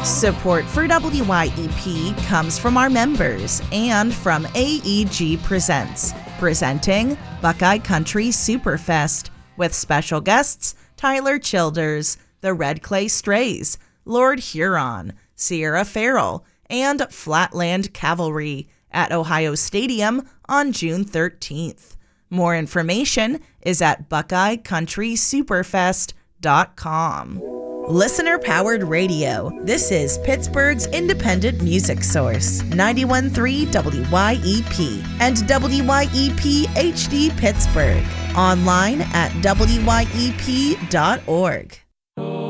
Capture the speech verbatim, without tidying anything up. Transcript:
Support for W Y E P comes from our members and from A E G Presents, presenting Buckeye Country Superfest with special guests Tyler Childers, the Red Clay Strays, Lord Huron, Sierra Farrell, and Flatland Cavalry at Ohio Stadium on June thirteenth. More information is at buckeye country superfest dot com. Listener-powered radio. This is Pittsburgh's independent music source, ninety-one point three W Y E P and W Y E P H D Pittsburgh. Online at W Y E P dot org.